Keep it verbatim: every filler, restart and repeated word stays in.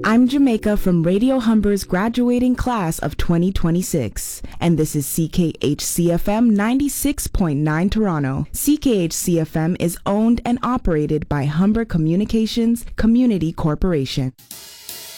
I'm Jamaica from Radio Humber's graduating class of twenty twenty-six, and this is C K H C F M ninety-six point nine Toronto. C K H C F M is owned and operated by Humber Communications Community Corporation.